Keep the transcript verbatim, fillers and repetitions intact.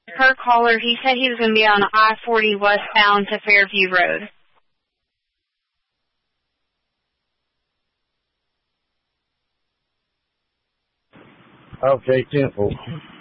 Per caller, he said he was going to be on I forty westbound to Fairview Road. Okay, ten four.